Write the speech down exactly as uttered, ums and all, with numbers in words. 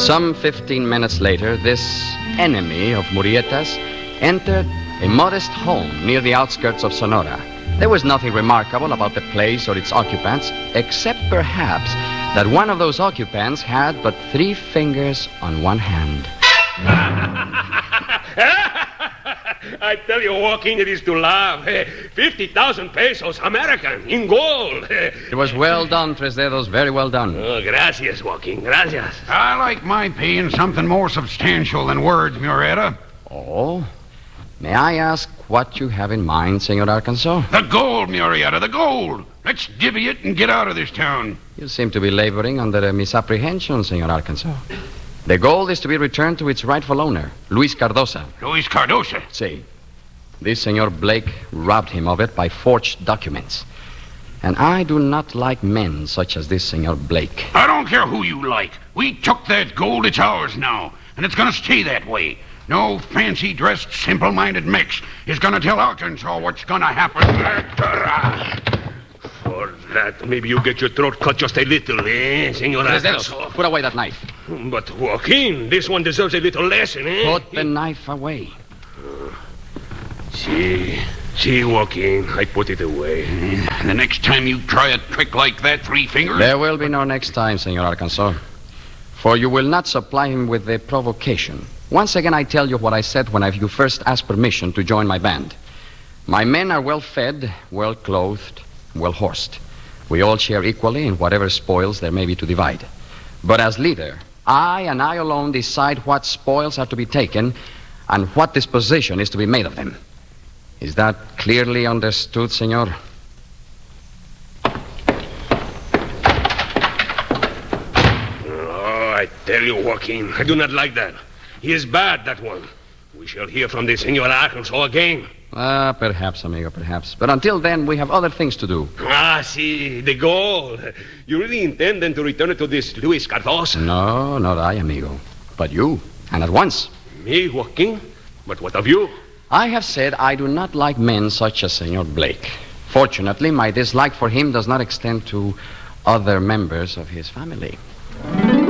Some fifteen minutes later, this enemy of Murrieta's entered a modest home near the outskirts of Sonora. There was nothing remarkable about the place or its occupants, except perhaps that one of those occupants had but three fingers on one hand. I tell you, Joaquin, it is to laugh. fifty thousand pesos, American, in gold. It was well done, Tres Dedos, very well done. Oh, gracias, Joaquin, gracias. I like my pay in something more substantial than words, Murrieta. Oh? May I ask what you have in mind, Senor Arkansas? The gold, Murrieta, the gold. Let's divvy it and get out of this town. You seem to be laboring under a misapprehension, Senor Arkansas. The gold is to be returned to its rightful owner, Luis Cardosa. Luis Cardosa? See, this Senor Blake robbed him of it by forged documents. And I do not like men such as this Senor Blake. I don't care who you like. We took that gold. It's ours now. And it's going to stay that way. No fancy-dressed, simple-minded mix is going to tell Arkansas what's going to happen. For that, maybe you get your throat cut just a little, eh, Senor Arkansas? Put away that knife. But, Joaquin, this one deserves a little lesson, eh? Put the knife away. Uh, see, see, Joaquin, I put it away. And the next time you try a trick like that, three fingers... There will be no next time, Senor Arkansas. For you will not supply him with a provocation. Once again, I tell you what I said when I, you first asked permission to join my band. My men are well-fed, well-clothed, well-horsed. We all share equally in whatever spoils there may be to divide. But as leader, I and I alone decide what spoils are to be taken and what disposition is to be made of them. Is that clearly understood, senor? Oh, I tell you, Joaquin, I do not like that. He is bad, that one. We shall hear from the Senor Arkansas again. Ah, perhaps, amigo, perhaps. But until then, we have other things to do. Ah, see, the gold. You really intend then to return it to this Luis Cardosa? No, not I, amigo. But you, and at once. Me, Joaquin? But what of you? I have said I do not like men such as Senor Blake. Fortunately, my dislike for him does not extend to other members of his family.